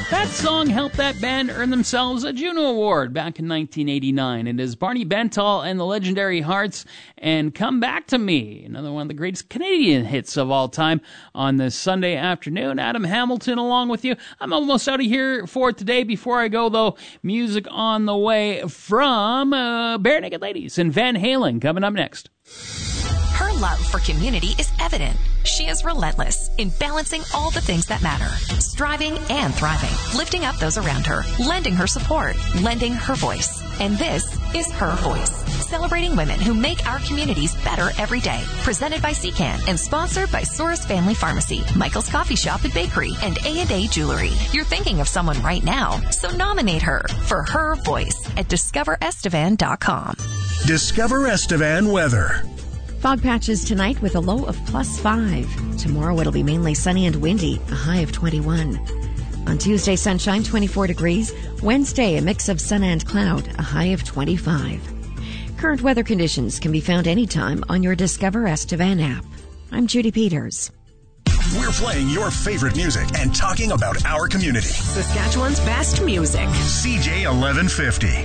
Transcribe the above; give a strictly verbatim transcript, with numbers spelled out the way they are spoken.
That song helped that band earn themselves a Juno Award back in nineteen eighty-nine. It is Barney Bentall and the Legendary Hearts and Come Back to Me, another one of the greatest Canadian hits of all time on this Sunday afternoon. Adam Hamilton along with you. I'm almost out of here for today. Before I go, though, music on the way from uh, Bare Naked Ladies and Van Halen coming up next. Her love for community is evident. She is relentless in balancing all the things that matter, striving and thriving, lifting up those around her, lending her support, lending her voice. And this is Her Voice, celebrating women who make our communities better every day. Presented by C CAN and sponsored by Soros Family Pharmacy, Michael's Coffee Shop and Bakery, and A and A Jewelry. You're thinking of someone right now, so nominate her for Her Voice at discover estevan dot com. Discover Estevan weather. Fog patches tonight with a low of plus five. Tomorrow it'll be mainly sunny and windy, a high of twenty-one. On Tuesday, sunshine, twenty-four degrees. Wednesday, a mix of sun and cloud, a high of twenty-five. Current weather conditions can be found anytime on your Discover Estevan app. I'm Judy Peters. We're playing your favorite music and talking about our community. Saskatchewan's best music. C J eleven fifty.